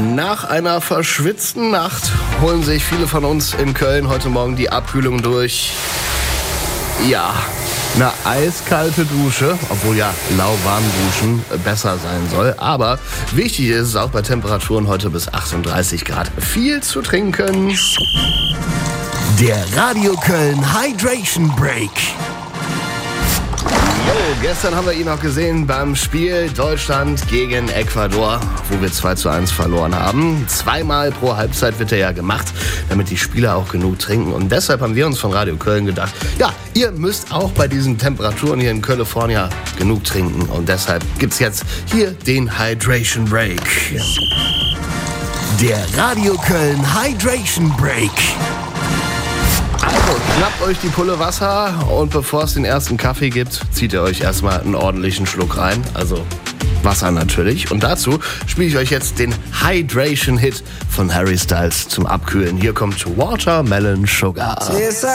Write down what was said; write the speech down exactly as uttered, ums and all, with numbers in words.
Nach einer verschwitzten Nacht holen sich viele von uns in Köln heute Morgen die Abkühlung durch. Ja, eine eiskalte Dusche, obwohl ja lauwarm duschen besser sein soll. Aber wichtig ist es auch bei Temperaturen heute bis achtunddreißig Grad viel zu trinken. Der Radio Köln Hydration Break. Jo, gestern haben wir ihn noch gesehen beim Spiel Deutschland gegen Ecuador, wo wir zwei zu eins verloren haben. Zweimal pro Halbzeit wird er ja gemacht, damit die Spieler auch genug trinken. Und deshalb haben wir uns von Radio Köln gedacht, ja, ihr müsst auch bei diesen Temperaturen hier in California genug trinken. Und deshalb gibt's jetzt hier den Hydration Break. Der Radio Köln Hydration Break. Also, schnappt euch die Pulle Wasser und bevor es den ersten Kaffee gibt, zieht ihr euch erstmal einen ordentlichen Schluck rein. Also Wasser natürlich. Und dazu spiele ich euch jetzt den Hydration-Hit von Harry Styles zum Abkühlen. Hier kommt Watermelon Sugar.